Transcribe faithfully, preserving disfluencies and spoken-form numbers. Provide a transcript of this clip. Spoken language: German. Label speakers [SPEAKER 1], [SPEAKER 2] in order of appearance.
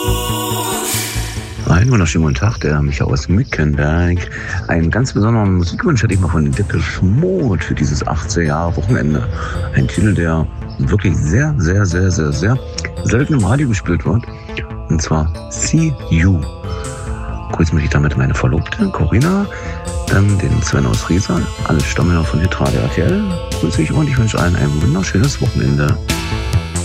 [SPEAKER 1] Einen wunderschönen guten Tag, der Michael aus Mückenberg. Einen ganz besonderen Musikwunsch hatte ich mal von den Depeche Mode für dieses achtziger-Jahre-Wochenende. Ein Titel, der wirklich sehr, sehr, sehr, sehr, sehr selten im Radio gespielt wird. Und zwar See You. Grüße mich damit meine Verlobte Corinna, dann den Sven aus Riesa, alle Stammmänner von Hitradio R T L. Grüße ich und ich wünsche allen ein wunderschönes Wochenende.